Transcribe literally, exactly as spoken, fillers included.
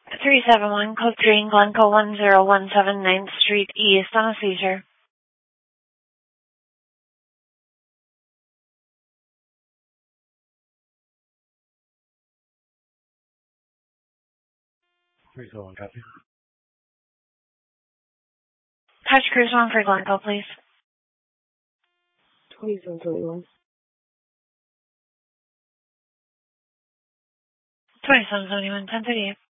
three seven one Cook Green, Glencoe one zero one seven ninth Street East on a seizure. three seven one, copy. Touch Cruise one for Glencoe, please. twenty-seven seventy-one. twenty-seven seventy-one, ten thirty-eight.